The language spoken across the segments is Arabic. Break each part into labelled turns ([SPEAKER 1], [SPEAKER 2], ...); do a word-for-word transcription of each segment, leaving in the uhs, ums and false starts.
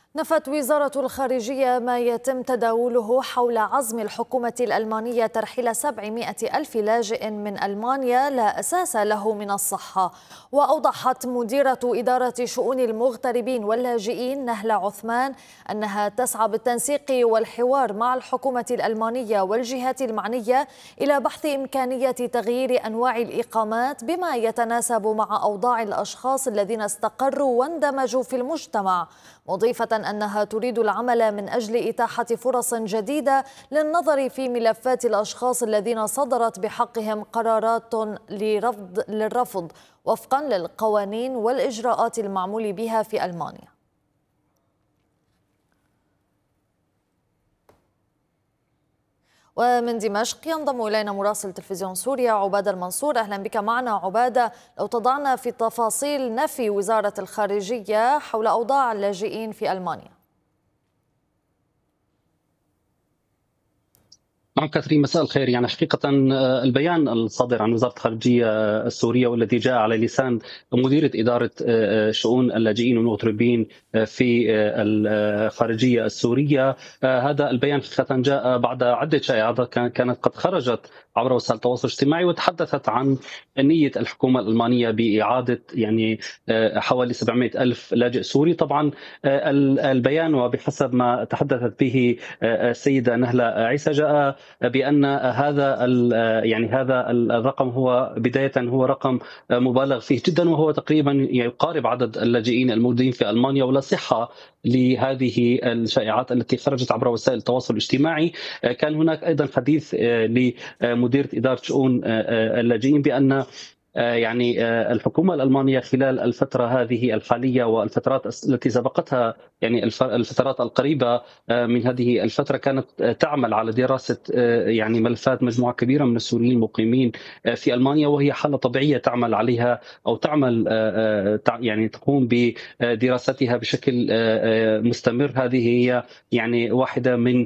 [SPEAKER 1] نفت وزارة الخارجية ما يتم تداوله حول عزم الحكومة الألمانية ترحيل سبعمائة ألف لاجئ من ألمانيا لا أساس له من الصحة. وأوضحت مديرة إدارة شؤون المغتربين واللاجئين نهلة عثمان أنها تسعى بالتنسيق والحوار مع الحكومة الألمانية والجهات المعنية إلى بحث إمكانية تغيير أنواع الإقامات بما يتناسب مع أوضاع الأشخاص الذين استقروا واندمجوا في المجتمع، مضيفة أنها تريد العمل من أجل إتاحة فرص جديدة للنظر في ملفات الأشخاص الذين صدرت بحقهم قرارات لرفض للرفض وفقا للقوانين والإجراءات المعمول بها في ألمانيا. ومن دمشق ينضم إلينا مراسل تلفزيون سوريا عبادة المنصور. أهلا بك معنا عبادة. لو تضعنا في تفاصيل نفي وزارة الخارجية حول أوضاع اللاجئين في ألمانيا.
[SPEAKER 2] نعم كاترين، مساء الخير. يعني حقيقة البيان الصادر عن وزارة الخارجية السورية والذي جاء على لسان مديرة إدارة شؤون اللاجئين والمغتربين في الخارجية السورية، هذا البيان حقيقة جاء بعد عدة شائعات كانت قد خرجت عبر وسائل التواصل الاجتماعي وتحدثت عن نية الحكومة الألمانية بإعادة يعني حوالي سبعمائة ألف لاجئ سوري. طبعا البيان وبحسب ما تحدثت به السيدة نهلة عيسى جاء بأن هذا يعني هذا الرقم هو بداية هو رقم مبالغ فيه جدا، وهو تقريبا يقارب عدد اللاجئين الموجودين في ألمانيا، ولا صحة لهذه الشائعات التي خرجت عبر وسائل التواصل الاجتماعي. كان هناك أيضا حديث لمديرة إدارة شؤون اللاجئين بأن يعني الحكومة الألمانية خلال الفترة هذه الحالية والفترات التي سبقتها، يعني الفترات القريبة من هذه الفترة، كانت تعمل على دراسة يعني ملفات مجموعة كبيرة من السوريين المقيمين في ألمانيا، وهي حالة طبيعية تعمل عليها أو تعمل يعني تقوم بدراستها بشكل مستمر. هذه هي يعني واحدة من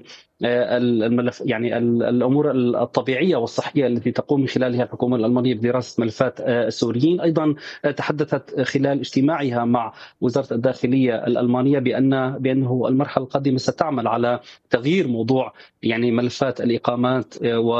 [SPEAKER 2] الملف يعني الامور الطبيعيه والصحيه التي تقوم من خلالها الحكومه الالمانيه بدراسه ملفات السوريين. ايضا تحدثت خلال اجتماعها مع وزاره الداخليه الالمانيه بان بانه المرحله القادمه ستعمل على تغيير موضوع يعني ملفات الاقامات، و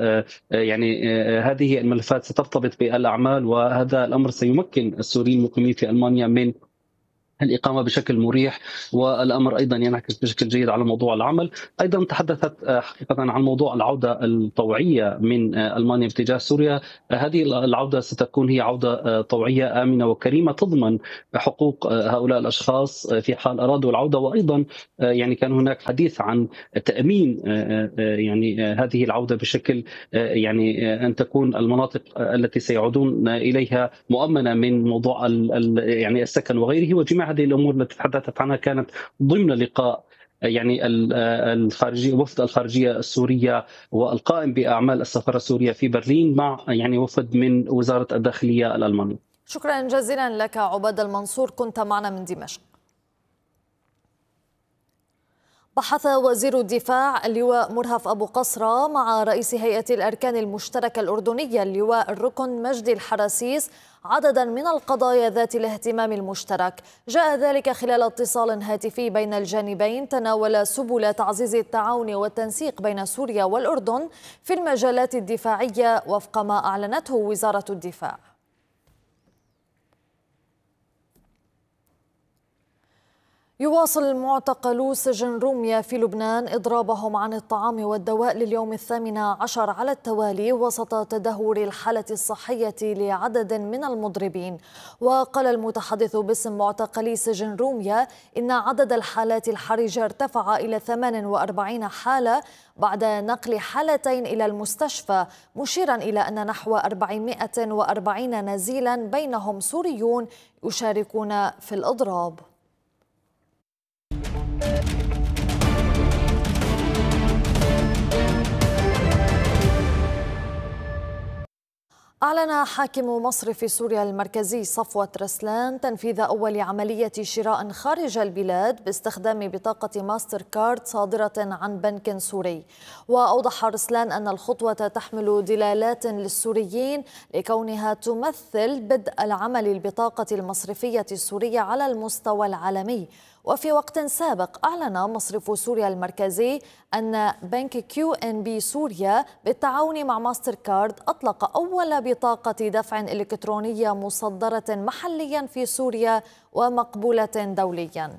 [SPEAKER 2] يعني هذه الملفات سترتبط بالاعمال، وهذا الامر سيمكن السوريين المقيمين في المانيا من الإقامة بشكل مريح، والأمر أيضا ينعكس بشكل جيد على موضوع العمل. أيضا تحدثت حقيقة عن موضوع العودة الطوعية من ألمانيا باتجاه سوريا. هذه العودة ستكون هي عودة طوعية آمنة وكريمة تضمن حقوق هؤلاء الأشخاص في حال أرادوا العودة. وأيضا يعني كان هناك حديث عن تأمين يعني هذه العودة بشكل يعني أن تكون المناطق التي سيعودون إليها مؤمنة من موضوع يعني السكن وغيره. وجميع هذه الامور التي تحدثت عنها كانت ضمن لقاء يعني الخارجيه وفد الخارجيه السوريه والقائم باعمال السفاره السوريه في برلين مع يعني وفد من وزاره الداخليه الالمانيه.
[SPEAKER 1] شكرا جزيلا لك عباد المنصور، كنت معنا من دمشق. بحث وزير الدفاع اللواء مرهف أبو قصرة مع رئيس هيئة الأركان المشتركة الأردنية اللواء الركن مجدي الحراسيس عددا من القضايا ذات الاهتمام المشترك. جاء ذلك خلال اتصال هاتفي بين الجانبين تناول سبل تعزيز التعاون والتنسيق بين سوريا والأردن في المجالات الدفاعية وفق ما أعلنته وزارة الدفاع. يواصل معتقلو سجن روميا في لبنان إضرابهم عن الطعام والدواء لليوم الثامن عشر على التوالي وسط تدهور الحالة الصحية لعدد من المضربين. وقال المتحدث باسم معتقلي سجن روميا إن عدد الحالات الحرجة ارتفع إلى ثمان وأربعين حالة بعد نقل حالتين إلى المستشفى، مشيرا إلى أن نحو أربعمائة وأربعين نزيلا بينهم سوريون يشاركون في الإضراب. أعلن حاكم مصرف سوريا المركزي صفوة رسلان تنفيذ أول عملية شراء خارج البلاد باستخدام بطاقة ماستر كارد صادرة عن بنك سوري. وأوضح رسلان أن الخطوة تحمل دلالات للسوريين لكونها تمثل بدء العمل البطاقة المصرفية السورية على المستوى العالمي. وفي وقت سابق أعلن مصرف سوريا المركزي أن بنك كيو إن بي سوريا بالتعاون مع ماستر كارد أطلق أول بطاقة دفع إلكترونية مصدرة محليا في سوريا ومقبولة دوليا.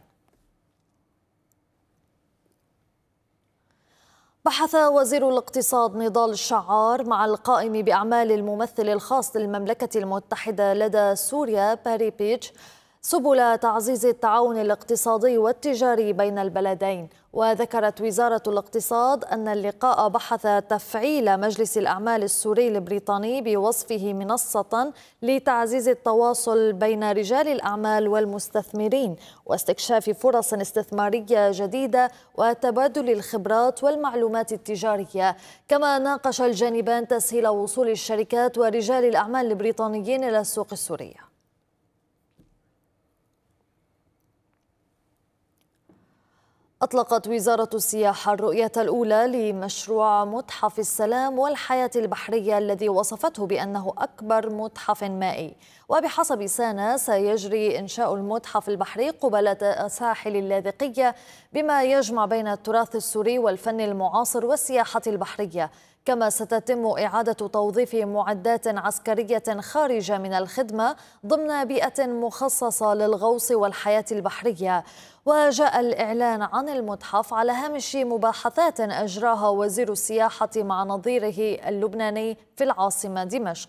[SPEAKER 1] بحث وزير الاقتصاد نضال الشعار مع القائم بأعمال الممثل الخاص للمملكة المتحدة لدى سوريا باري بيتش سبل تعزيز التعاون الاقتصادي والتجاري بين البلدين. وذكرت وزارة الاقتصاد أن اللقاء بحث تفعيل مجلس الأعمال السوري البريطاني بوصفه منصة لتعزيز التواصل بين رجال الأعمال والمستثمرين واستكشاف فرص استثمارية جديدة وتبادل الخبرات والمعلومات التجارية. كما ناقش الجانبان تسهيل وصول الشركات ورجال الأعمال البريطانيين إلى السوق السورية. أطلقت وزارة السياحة الرؤية الأولى لمشروع متحف السلام والحياة البحرية الذي وصفته بأنه أكبر متحف مائي. وبحسب سانا سيجري إنشاء المتحف البحري قبالة الساحل اللاذقية بما يجمع بين التراث السوري والفن المعاصر والسياحة البحرية. كما ستتم إعادة توظيف معدات عسكرية خارجة من الخدمة ضمن بيئة مخصصة للغوص والحياة البحرية. وجاء الإعلان عن المتحف على هامش مباحثات أجراها وزير السياحة مع نظيره اللبناني في العاصمة دمشق.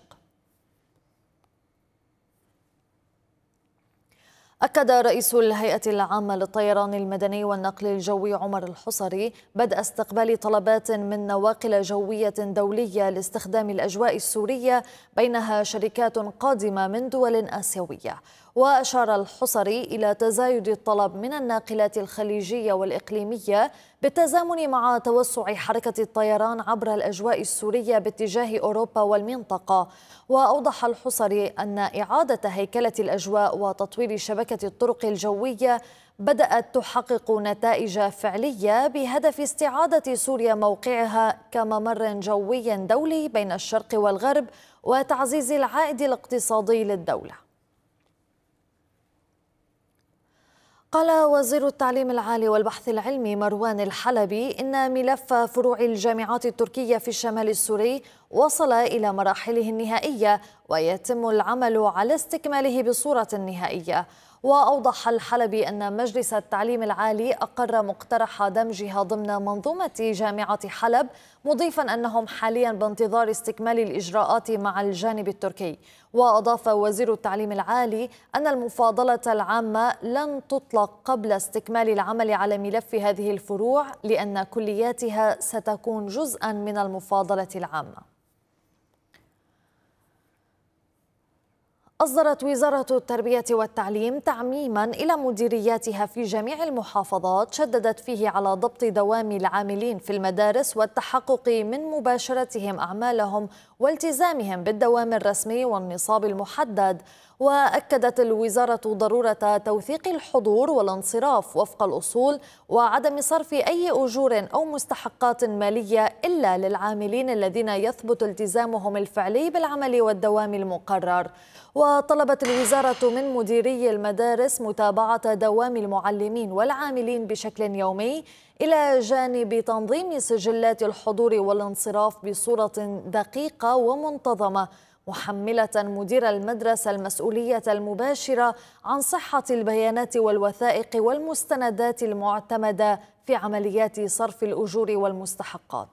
[SPEAKER 1] أكد رئيس الهيئة العامة للطيران المدني والنقل الجوي عمر الحصري بدء استقبال طلبات من نواقل جوية دولية لاستخدام الأجواء السورية بينها شركات قادمة من دول آسيوية. وأشار الحصري إلى تزايد الطلب من الناقلات الخليجية والإقليمية بالتزامن مع توسع حركة الطيران عبر الأجواء السورية باتجاه أوروبا والمنطقة. وأوضح الحصري أن إعادة هيكلة الأجواء وتطوير شبكة الطرق الجوية بدأت تحقق نتائج فعلية بهدف استعادة سوريا موقعها كممر جوي دولي بين الشرق والغرب وتعزيز العائد الاقتصادي للدولة. قال وزير التعليم العالي والبحث العلمي مروان الحلبي إن ملف فروع الجامعات التركية في الشمال السوري وصل إلى مراحله النهائية ويتم العمل على استكماله بصورة نهائية. وأوضح الحلبي أن مجلس التعليم العالي أقر مقترح دمجها ضمن منظومة جامعة حلب، مضيفا أنهم حاليا بانتظار استكمال الإجراءات مع الجانب التركي. وأضاف وزير التعليم العالي أن المفاضلة العامة لن تطلق قبل استكمال العمل على ملف هذه الفروع لأن كلياتها ستكون جزءا من المفاضلة العامة. أصدرت وزارة التربية والتعليم تعميما إلى مديرياتها في جميع المحافظات شددت فيه على ضبط دوام العاملين في المدارس والتحقق من مباشرتهم أعمالهم والتزامهم بالدوام الرسمي والنصاب المحدد. وأكدت الوزارة ضرورة توثيق الحضور والانصراف وفق الأصول وعدم صرف أي أجور أو مستحقات مالية إلا للعاملين الذين يثبت التزامهم الفعلي بالعمل والدوام المقرر. وطلبت الوزارة من مديري المدارس متابعة دوام المعلمين والعاملين بشكل يومي إلى جانب تنظيم سجلات الحضور والانصراف بصورة دقيقة ومنتظمة، محملة مدير المدرسة المسؤولية المباشرة عن صحة البيانات والوثائق والمستندات المعتمدة في عمليات صرف الأجور والمستحقات.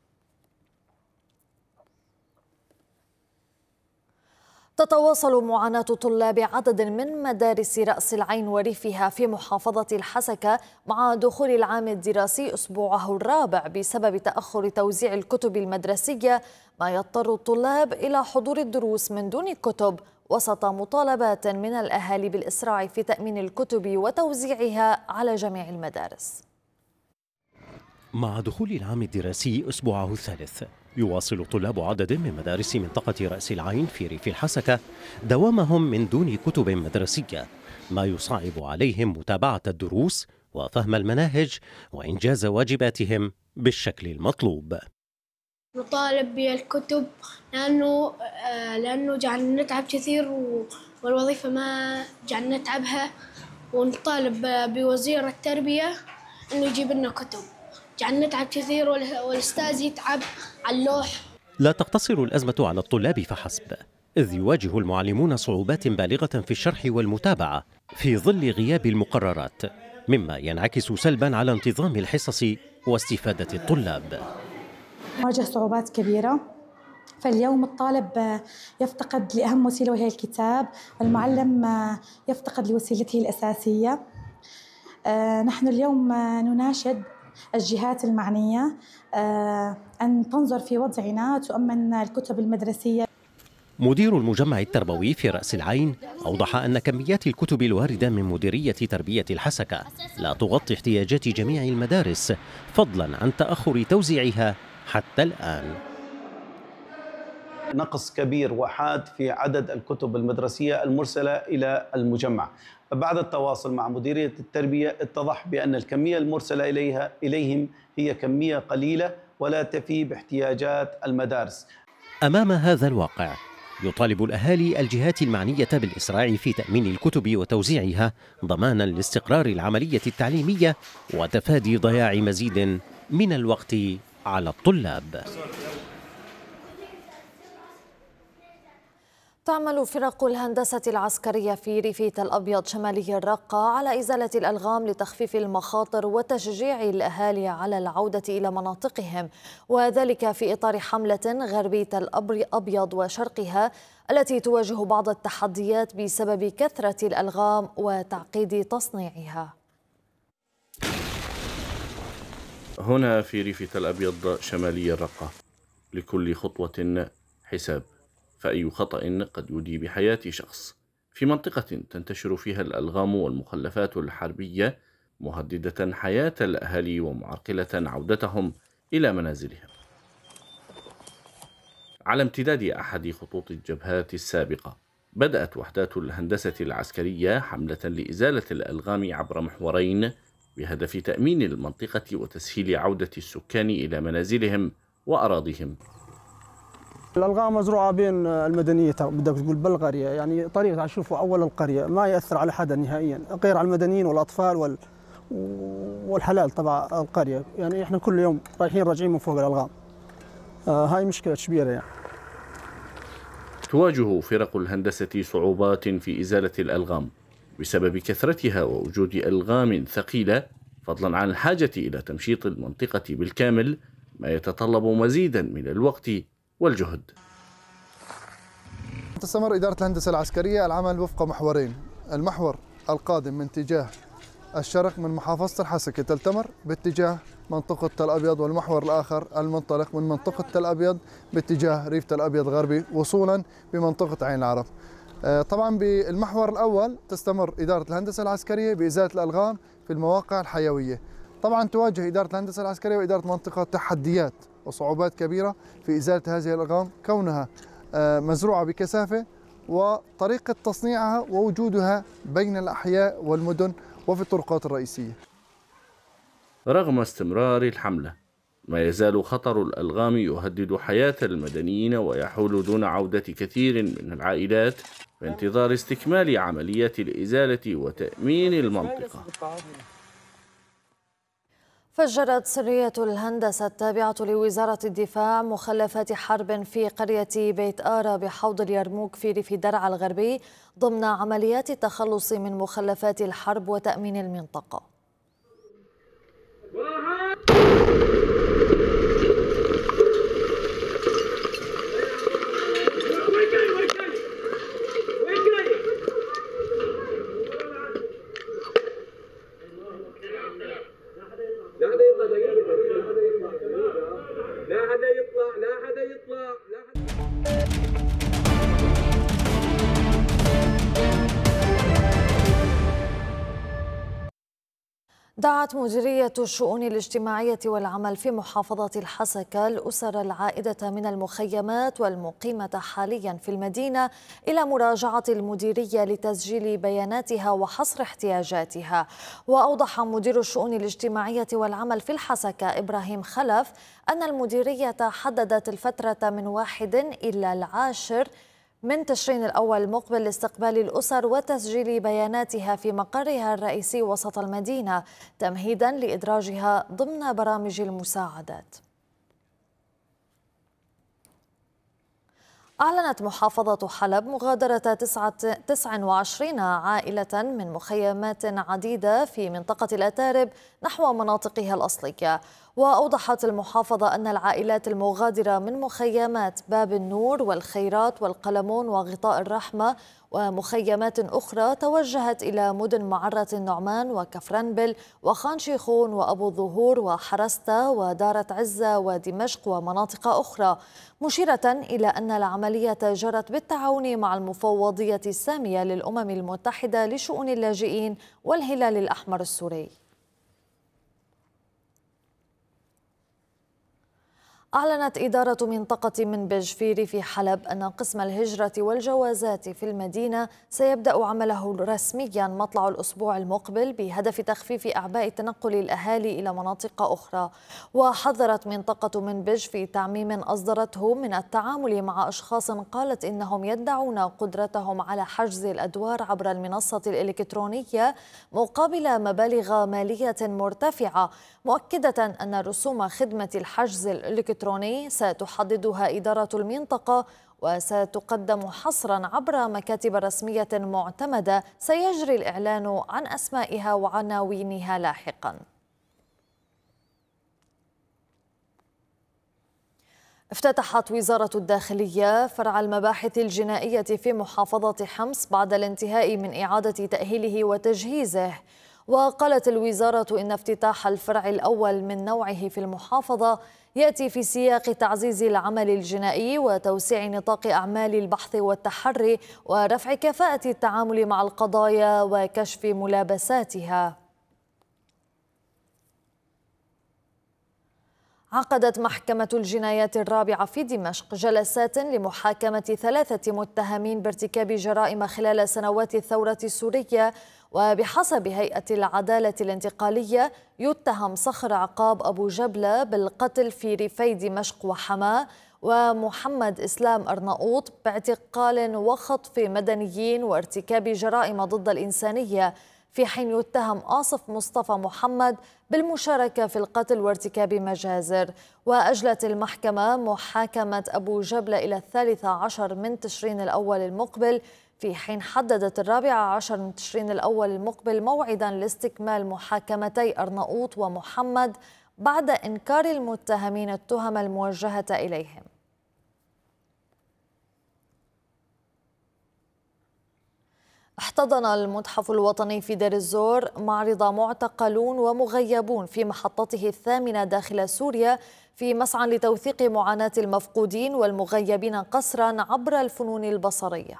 [SPEAKER 1] تتواصل معاناة طلاب عدد من مدارس رأس العين وريفها في محافظة الحسكة مع دخول العام الدراسي أسبوعه الرابع بسبب تأخر توزيع الكتب المدرسية، ما يضطر الطلاب إلى حضور الدروس من دون كتب وسط مطالبات من الأهالي بالإسراع في تأمين الكتب وتوزيعها على جميع المدارس.
[SPEAKER 3] مع دخول العام الدراسي أسبوعه الثالث، يواصل طلاب عدد من مدارس منطقة رأس العين في ريف الحسكة دوامهم من دون كتب مدرسية، ما يصعب عليهم متابعة الدروس وفهم المناهج وإنجاز واجباتهم بالشكل المطلوب.
[SPEAKER 4] نطالب بالكتب لأنه لأنه جعلنا نتعب كثير والوظيفة ما جعلنا نتعبها، ونطالب بوزير التربية إنه يجيب لنا كتب، جعلنا نتعب كثير والأستاذ يتعب على اللوح.
[SPEAKER 3] لا تقتصر الأزمة على الطلاب فحسب، إذ يواجه المعلمون صعوبات بالغة في الشرح والمتابعة في ظل غياب المقررات، مما ينعكس سلبا على انتظام الحصص واستفادة الطلاب.
[SPEAKER 5] نواجه صعوبات كبيرة، فاليوم الطالب يفتقد لأهم وسيلة وهي الكتاب، والمعلم يفتقد لوسيلته الأساسية. نحن اليوم نناشد الجهات المعنية أن تنظر في وضعنا وتؤمن الكتب المدرسية.
[SPEAKER 3] مدير المجمع التربوي في رأس العين أوضح أن كميات الكتب الواردة من مديرية تربية الحسكة لا تغطي احتياجات جميع المدارس، فضلا عن تأخر توزيعها حتى الآن.
[SPEAKER 6] نقص كبير وحاد في عدد الكتب المدرسية المرسلة إلى المجمع. بعد التواصل مع مديرية التربية اتضح بأن الكمية المرسلة إليها إليهم هي كمية قليلة ولا تفي باحتياجات المدارس.
[SPEAKER 3] أمام هذا الواقع يطالب الأهالي الجهات المعنية بالإسراع في تأمين الكتب وتوزيعها ضمانا لاستقرار العملية التعليمية وتفادي ضياع مزيد من الوقت على الطلاب.
[SPEAKER 1] تعمل فرق الهندسة العسكرية في ريف تل أبيض شمالي الرقة على إزالة الألغام لتخفيف المخاطر وتشجيع الأهالي على العودة إلى مناطقهم، وذلك في إطار حملة غربي تل أبيض وشرقها التي تواجه بعض التحديات بسبب كثرة الألغام وتعقيد تصنيعها.
[SPEAKER 7] هنا في ريف تل أبيض شمالي الرقة لكل خطوة حساب، فأي خطأ قد يودي بحياة شخص في منطقة تنتشر فيها الألغام والمخلفات الحربية، مهددة حياة الأهالي ومعرقلة عودتهم إلى منازلهم. على امتداد أحد خطوط الجبهات السابقة، بدأت وحدات الهندسة العسكرية حملة لإزالة الألغام عبر محورين بهدف تأمين المنطقة وتسهيل عودة السكان إلى منازلهم وأراضيهم.
[SPEAKER 8] الألغام مزروعة بين المدنية، بدك تقول بالقرية، يعني طريقة تشوفوا أول القرية ما يأثر على حدا نهائيا غير على المدنيين والأطفال وال... والحلال تبع القرية. يعني إحنا كل يوم رايحين راجعين من فوق الألغام. آه هاي مشكلة كبيرة يعني.
[SPEAKER 7] تواجه فرق الهندسة صعوبات في إزالة الألغام بسبب كثرتها ووجود ألغام ثقيلة، فضلا عن الحاجة إلى تمشيط المنطقة بالكامل، ما يتطلب مزيدا من الوقت والجهد.
[SPEAKER 9] تستمر إدارة الهندسة العسكرية العمل وفق محورين، المحور القادم من اتجاه الشرق من محافظة الحسكة تل تمر باتجاه منطقة تل أبيض، والمحور الآخر المنطلق من منطقة تل أبيض باتجاه ريف تل أبيض غربي وصولا بمنطقة عين العرب. طبعا بالمحور الأول تستمر إدارة الهندسة العسكرية بإزالة الألغام في المواقع الحيوية. طبعا تواجه إدارة الهندسة العسكرية وإدارة المنطقة تحديات وصعوبات كبيرة في إزالة هذه الألغام، كونها مزروعة بكثافة وطريقة تصنيعها ووجودها بين الأحياء والمدن وفي الطرقات الرئيسية.
[SPEAKER 7] رغم استمرار الحملة، ما يزال خطر الألغام يهدد حياة المدنيين ويحول دون عودة كثير من العائلات في انتظار استكمال عمليات الإزالة وتأمين المنطقة.
[SPEAKER 1] فجرت سرية الهندسة التابعة لوزارة الدفاع مخلفات حرب في قرية بيت آرا بحوض اليرموك في ريف درعا الغربي ضمن عمليات التخلص من مخلفات الحرب وتأمين المنطقة. دعت مديرية الشؤون الاجتماعية والعمل في محافظة الحسكة الأسر العائدة من المخيمات والمقيمة حاليا في المدينة إلى مراجعة المديرية لتسجيل بياناتها وحصر احتياجاتها. وأوضح مدير الشؤون الاجتماعية والعمل في الحسكة إبراهيم خلف أن المديرية حددت الفترة من واحد إلى العاشر من تشرين الأول المقبل لاستقبال الأسر وتسجيل بياناتها في مقرها الرئيسي وسط المدينة تمهيدا لإدراجها ضمن برامج المساعدات. أعلنت محافظة حلب مغادرة تسعة وعشرين عائلة من مخيمات عديدة في منطقة الأتارب نحو مناطقها الأصلية. وأوضحت المحافظة أن العائلات المغادرة من مخيمات باب النور والخيرات والقلمون وغطاء الرحمة ومخيمات أخرى توجهت إلى مدن معرة النعمان وكفرنبل وخان شيخون وأبو ظهور وحرستة ودارة عزة ودمشق ومناطق أخرى، مشيرة إلى أن العملية جرت بالتعاون مع المفوضية السامية للأمم المتحدة لشؤون اللاجئين والهلال الأحمر السوري. أعلنت إدارة منطقة منبج في ريف حلب أن قسم الهجرة والجوازات في المدينة سيبدأ عمله رسميا مطلع الأسبوع المقبل بهدف تخفيف أعباء تنقل الأهالي إلى مناطق أخرى. وحذرت منطقة منبج في تعميم أصدرته من التعامل مع أشخاص قالت إنهم يدعون قدرتهم على حجز الأدوار عبر المنصة الإلكترونية مقابل مبالغ مالية مرتفعة، مؤكدة أن رسوم خدمة الحجز الإلكتروني ستحددها إدارة المنطقة وستقدم حصرا عبر مكاتب رسمية معتمدة سيجري الإعلان عن أسمائها وعناوينها لاحقا. افتتحت وزارة الداخلية فرع المباحث الجنائية في محافظة حمص بعد الانتهاء من إعادة تأهيله وتجهيزه. وقالت الوزارة إن افتتاح الفرع الأول من نوعه في المحافظة يأتي في سياق تعزيز العمل الجنائي وتوسيع نطاق أعمال البحث والتحري ورفع كفاءة التعامل مع القضايا وكشف ملابساتها. عقدت محكمة الجنايات الرابعة في دمشق جلسات لمحاكمة ثلاثة متهمين بارتكاب جرائم خلال سنوات الثورة السورية. وبحسب هيئة العدالة الانتقالية يتهم صخر عقاب أبو جبلة بالقتل في ريفي دمشق وحماة، ومحمد إسلام أرناؤوط باعتقال وخطف مدنيين وارتكاب جرائم ضد الإنسانية، في حين يتهم آصف مصطفى محمد بالمشاركة في القتل وارتكاب مجازر. وأجلت المحكمة محاكمة أبو جبلة إلى الثالث عشر من تشرين الأول المقبل، في حين حددت الرابع عشر من تشرين الأول المقبل موعدا لاستكمال محاكمتي أرناؤوط ومحمد بعد إنكار المتهمين التهم الموجهة إليهم. احتضن المتحف الوطني في دير الزور معرض معتقلون ومغيبون في محطته الثامنة داخل سوريا في مسعى لتوثيق معاناة المفقودين والمغيبين قسرا عبر الفنون البصرية.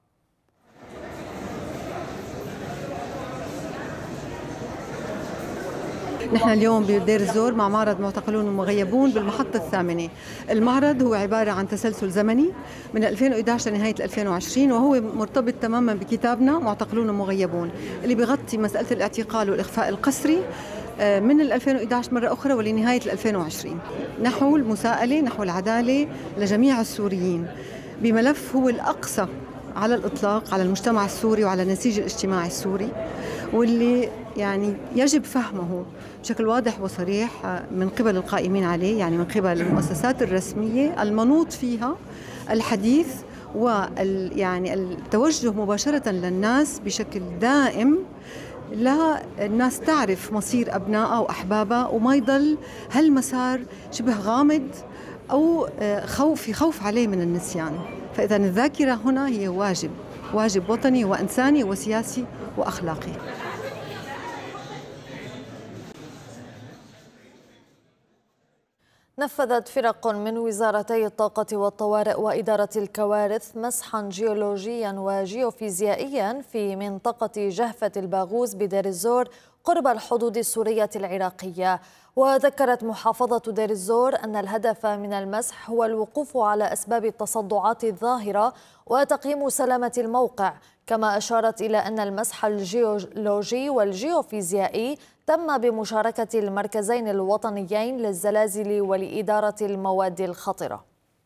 [SPEAKER 10] نحن اليوم بدير الزور مع معرض معتقلون ومغيبون بالمحطة الثامنة. المعرض هو عبارة عن تسلسل زمني من ألفين وإحدى عشر لنهاية ألفين وعشرين، وهو مرتبط تماما بكتابنا معتقلون ومغيبون اللي بيغطي مسألة الاعتقال والإخفاء القسري من ألفين وإحدى عشر مرة أخرى ولنهاية ألفين وعشرين نحو المساءلة نحو العدالة لجميع السوريين بملف هو الأقصى على الإطلاق على المجتمع السوري وعلى النسيج الاجتماعي السوري، واللي يعني يجب فهمه بشكل واضح وصريح من قبل القائمين عليه، يعني من قبل المؤسسات الرسمية المنوط فيها الحديث وال يعني التوجه مباشرة للناس بشكل دائم، لا الناس تعرف مصير أبنائها وأحبابها وما يضل هالمسار شبه غامض أو خوف في خوف عليه من النسيان. فإذا الذاكرة هنا هي واجب واجب وطني وإنساني وسياسي وأخلاقي.
[SPEAKER 1] نفذت فرق من وزارتي الطاقة والطوارئ وإدارة الكوارث مسحا جيولوجيا وجيوفيزيائيا في منطقة جهفة الباغوز بدير الزور قرب الحدود السورية العراقية. وذكرت محافظة دير الزور أن الهدف من المسح هو الوقوف على أسباب التصدعات الظاهرة وتقييم سلامة الموقع، كما أشارت إلى أن المسح الجيولوجي والجيوفيزيائي تم بمشاركة المركزين الوطنيين للزلازل ولإدارة المواد الخطرة.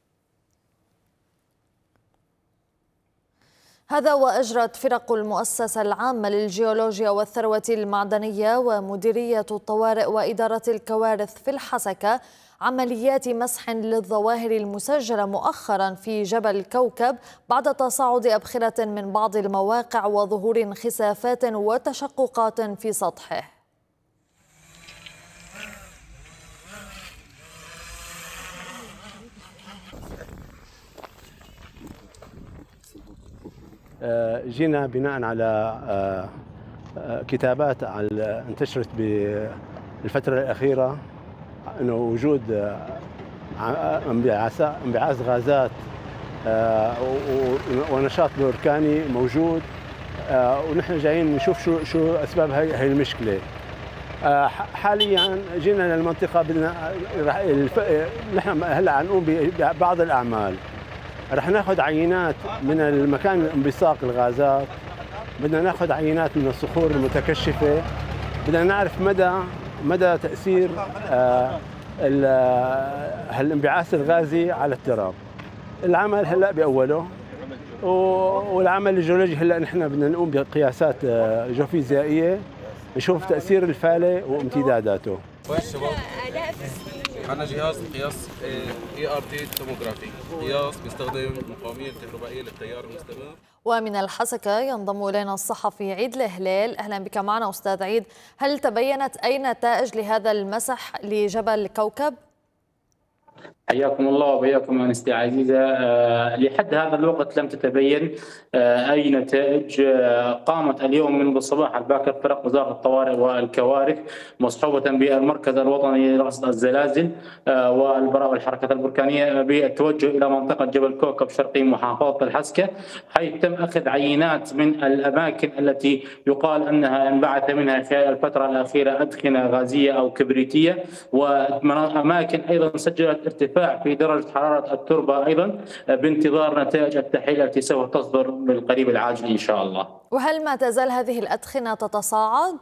[SPEAKER 1] هذا وأجرت فرق المؤسسة العامة للجيولوجيا والثروة المعدنية ومديرية الطوارئ وإدارة الكوارث في الحسكة عمليات مسح للظواهر المسجلة مؤخرا في جبل كوكب بعد تصاعد أبخرة من بعض المواقع وظهور انخسافات وتشققات في سطحه.
[SPEAKER 11] جينا بناء على كتابات انتشرت بالفترة الأخيرة أنه وجود انبعاث غازات ونشاط بركاني موجود، ونحن جايين نشوف شو شو أسباب هاي هاي المشكلة. حاليا جينا للمنطقة، بدنا نحن هلا عم نقوم ببعض الأعمال. رح ناخذ عينات من المكان انبثاق الغازات، بدنا ناخذ عينات من الصخور المتكشفة، بدنا نعرف مدى مدى تأثير هالانبعاث الغازي على التراب. العمل هلا بأوله، والعمل الجيولوجي هلا نحن بدنا نقوم بقياسات جيوفيزيائية نشوف تأثير الفالة وامتداداته.
[SPEAKER 12] عندنا جهاز قياس اي ار تي توموغرافي، قياس بيستخدم المقاومية الكهربائية للتيار المستمر.
[SPEAKER 1] ومن الحسكة ينضم إلينا الصحفي عيد الهلال. أهلا بك معنا أستاذ عيد. هل تبينت أي نتائج لهذا المسح لجبل كوكب؟
[SPEAKER 13] حياكم الله وبياكم أنستي عزيزة. أه لحد هذا الوقت لم تتبين أه أي نتائج. أه قامت اليوم من الصباح الباكر فرق وزارة الطوارئ والكوارث مصحوبة بالمركز الوطني لرصد الزلازل أه والبراء والحركات البركانية بالتوجه إلى منطقة جبل كوكب شرقي محافظة الحسكة، حيث تم أخذ عينات من الأماكن التي يقال أنها انبعث منها خلال الفترة الأخيرة أدخنة غازية أو كبريتية، وأماكن أيضا سجلت ارتفاع في درجة حرارة التربة أيضا، بانتظار نتائج التحليل التي سوف تصدر بالقريب العاجل إن شاء الله.
[SPEAKER 1] وهل ما تزال هذه الأدخنة تتصاعد؟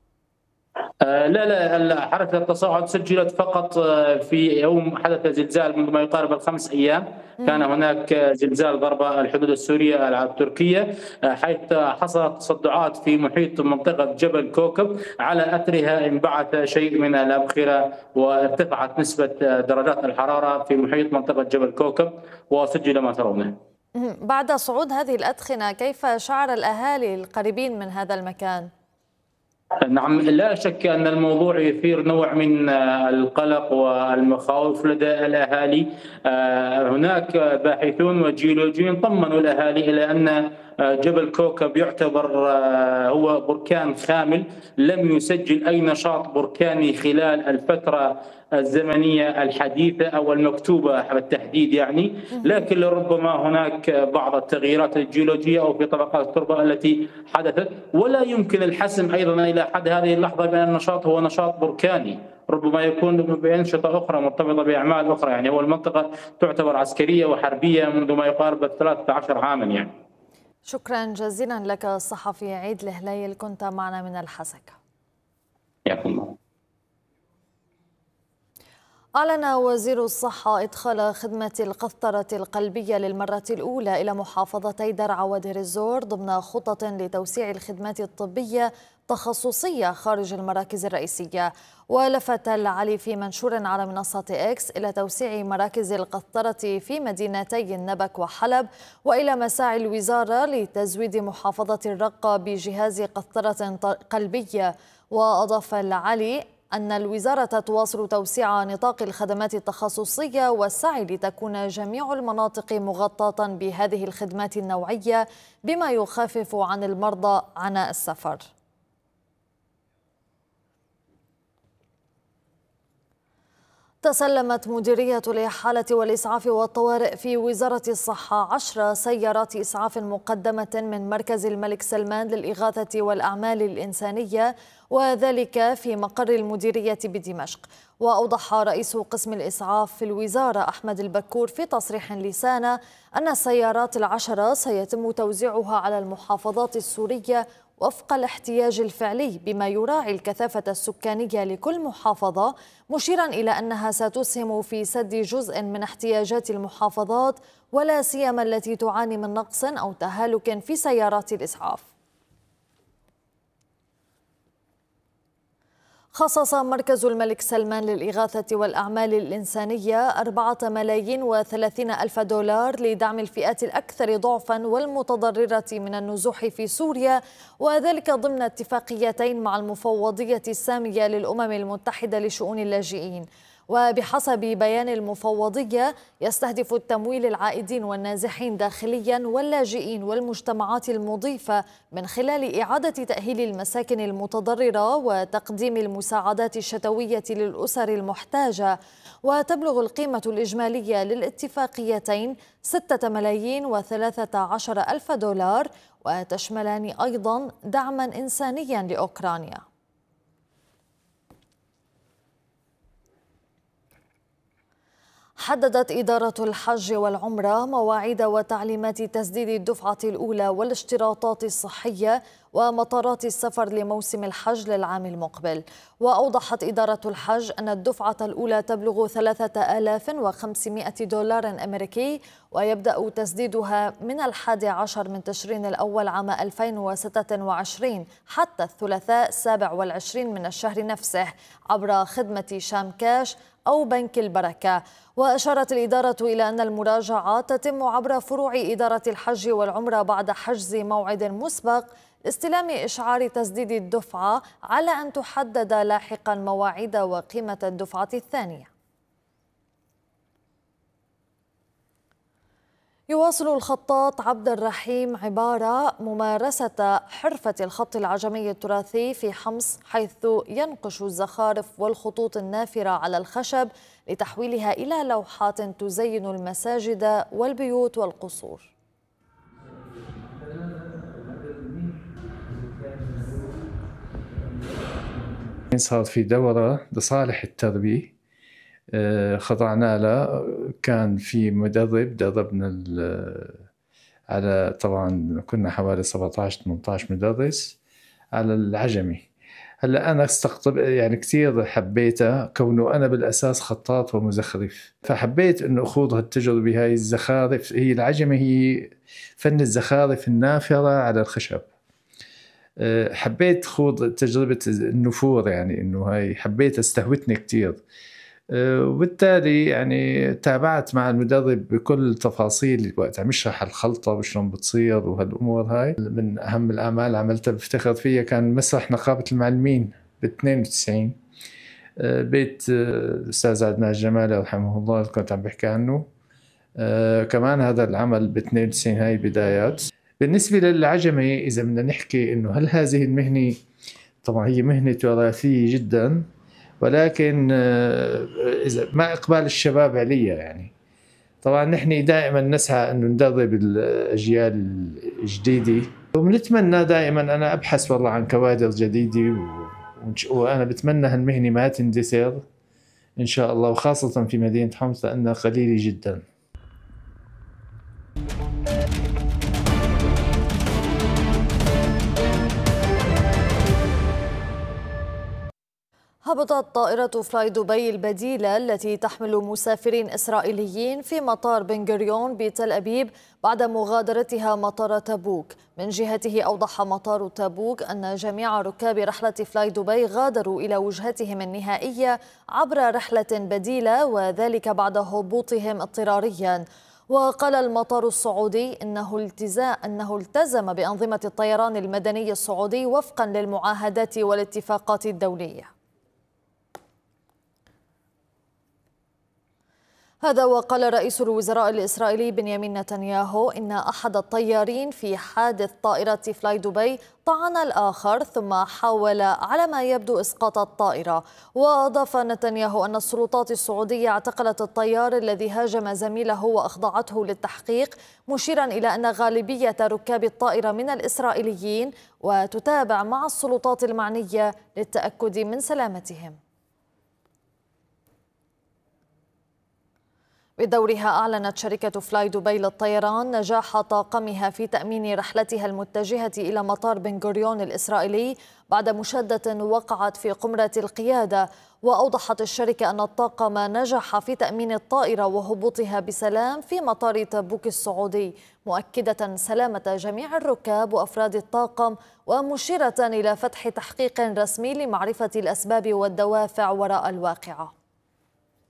[SPEAKER 13] آه لا لا حركة التصاعد سجلت فقط في يوم حدث زلزال منذ ما يقارب الخمس أيام. كان هناك زلزال ضرب الحدود السورية التركية، حيث حصلت تصدعات في محيط منطقة جبل كوكب، على أثرها انبعث شيء من الأبخرة وارتفعت نسبة درجات الحرارة في محيط منطقة جبل كوكب وسجل ما ترونه.
[SPEAKER 1] بعد صعود هذه الأدخنة كيف شعر الأهالي القريبين من هذا المكان؟
[SPEAKER 13] نعم، لا شك أن الموضوع يثير نوع من القلق والمخاوف لدى الأهالي. هناك باحثون وجيولوجيون طمنوا الأهالي إلى أن جبل كوكب يعتبر هو بركان خامل، لم يسجل أي نشاط بركاني خلال الفترة الزمنية الحديثة أو المكتوبة بالتحديد يعني، لكن لربما هناك بعض التغييرات الجيولوجية أو في طبقات التربة التي حدثت، ولا يمكن الحسم أيضا إلى حد هذه اللحظة بأن النشاط هو نشاط بركاني، ربما يكون بأنشطة أخرى مرتبطة بأعمال أخرى يعني. هو المنطقة تعتبر عسكرية وحربية منذ ما يقارب ثلاثة عشر عاما يعني.
[SPEAKER 1] شكرا جزيلا لك الصحفي عيد الهلال، كنت معنا من الحسكة.
[SPEAKER 13] حياكم الله.
[SPEAKER 1] أعلن وزير الصحة إدخال خدمة القسطرة القلبية للمرة الأولى إلى محافظتي درعا ودير الزور ضمن خطط لتوسيع الخدمات الطبية تخصصية خارج المراكز الرئيسية. ولفت العلي في منشور على منصة إكس إلى توسيع مراكز القسطرة في مدينتي النبك وحلب، وإلى مساعي الوزارة لتزويد محافظة الرقة بجهاز قسطرة قلبية. وأضاف العلي أن الوزارة تواصل توسيع نطاق الخدمات التخصصية والسعي لتكون جميع المناطق مغطاة بهذه الخدمات النوعية، بما يخفف عن المرضى عناء السفر. تسلمت مديرية الإحالة والإسعاف والطوارئ في وزارة الصحة عشر سيارات إسعاف مقدمة من مركز الملك سلمان للإغاثة والأعمال الإنسانية، وذلك في مقر المديرية بدمشق. وأوضح رئيس قسم الإسعاف في الوزارة أحمد البكور في تصريح لسانة أن السيارات العشرة سيتم توزيعها على المحافظات السورية وفق الاحتياج الفعلي بما يراعي الكثافة السكانية لكل محافظة، مشيرا إلى أنها ستسهم في سد جزء من احتياجات المحافظات ولا سيما التي تعاني من نقص أو تهالك في سيارات الإسعاف. خصص مركز الملك سلمان للإغاثة والأعمال الإنسانية أربعة ملايين وثلاثين ألف دولار لدعم الفئات الأكثر ضعفا والمتضررة من النزوح في سوريا، وذلك ضمن اتفاقيتين مع المفوضية السامية للأمم المتحدة لشؤون اللاجئين. وبحسب بيان المفوضية يستهدف التمويل العائدين والنازحين داخليا واللاجئين والمجتمعات المضيفة من خلال إعادة تأهيل المساكن المتضررة وتقديم المساعدات الشتوية للأسر المحتاجة. وتبلغ القيمة الإجمالية للاتفاقيتين ستة ملايين وثلاثة عشر ألف دولار، وتشملان أيضا دعما إنسانيا لأوكرانيا. حددت إدارة الحج والعمرة مواعيد وتعليمات تسديد الدفعة الأولى والاشتراطات الصحية ومطارات السفر لموسم الحج للعام المقبل. وأوضحت إدارة الحج أن الدفعة الأولى تبلغ ثلاثة آلاف وخمسمائة دولار أمريكي، ويبدأ تسديدها من الحادي عشر من تشرين الأول عام ألفين وستة وعشرين حتى الثلاثاء السابع والعشرين من الشهر نفسه عبر خدمة شام كاش أو بنك البركة. وأشارت الإدارة إلى أن المراجعات تتم عبر فروع إدارة الحج والعمرة بعد حجز موعد مسبق لاستلام إشعار تسديد الدفعة، على أن تحدد لاحقا مواعيد وقيمة الدفعة الثانية. يواصل الخطاط عبد الرحيم عبارة ممارسة حرفة الخط العجمي التراثي في حمص، حيث ينقش الزخارف والخطوط النافرة على الخشب لتحويلها إلى لوحات تزين المساجد والبيوت والقصور.
[SPEAKER 14] صار في دورة لصالح التربية خضعنا له، كان في مدرب دربنا على، طبعا كنا حوالي سبعة عشر ثمانية عشر مدرس على العجمي. هلا انا استقطب يعني كثير حبيتها، كونه انا بالاساس خطاط ومزخرف، فحبيت انه اخوض هالتجربه هاي. الزخارف هي العجمي هي فن الزخارف النافره على الخشب. حبيت خوض تجربه النفور، يعني انه هاي حبيت استهوتني كثير، وبالتالي يعني تابعت مع المدرب بكل تفاصيل وقت عم يشرح الخلطة وشلون بتصير وهالأمور هاي. من أهم الأعمال عملتها بفتخر فيها كان مسرح نقابة المعلمين باثنين وتسعين، بيت الأستاذ عدنان الجمالي رحمه الله اللي كنت عم بحكي عنه. كمان هذا العمل باثنين وتسعين هاي بدايات. بالنسبة للعجمي إذا بدنا نحكي إنه هل هذه المهنة، طبعا هي مهنة تراثية جدا، ولكن إذا مع إقبال الشباب عليها، يعني طبعا نحن دائما نسعى أنه ندرب الأجيال الجديدة، وبنتمنى دائما، أنا أبحث والله عن كوادر جديدة، وأنا بتمنى هالمهنة ما تندثر إن شاء الله، وخاصة في مدينة حمص لأنها قليلة جدا.
[SPEAKER 1] هبطت طائرة فلاي دبي البديلة التي تحمل مسافرين إسرائيليين في مطار بن غوريون بتل أبيب بعد مغادرتها مطار تبوك. من جهته أوضح مطار تبوك أن جميع ركاب رحلة فلاي دبي غادروا إلى وجهتهم النهائية عبر رحلة بديلة، وذلك بعد هبوطهم اضطراريا. وقال المطار السعودي إنه التزام أنه التزم بأنظمة الطيران المدني السعودي وفقا للمعاهدات والاتفاقات الدولية. هذا وقال رئيس الوزراء الإسرائيلي بنيامين نتنياهو إن أحد الطيارين في حادث طائرة فلاي دبي طعن الآخر ثم حاول على ما يبدو إسقاط الطائرة. وأضاف نتنياهو أن السلطات السعودية اعتقلت الطيار الذي هاجم زميله وأخضعته للتحقيق، مشيرا إلى أن غالبية ركاب الطائرة من الإسرائيليين وتتابع مع السلطات المعنية للتأكد من سلامتهم. بدورها أعلنت شركة فلاي دبي للطيران نجاح طاقمها في تأمين رحلتها المتجهة إلى مطار بن غوريون الإسرائيلي بعد مشادة وقعت في قمرة القيادة. وأوضحت الشركة أن الطاقم نجح في تأمين الطائرة وهبوطها بسلام في مطار تبوك السعودي، مؤكدة سلامة جميع الركاب وأفراد الطاقم، ومشيرة إلى فتح تحقيق رسمي لمعرفة الأسباب والدوافع وراء الواقعة.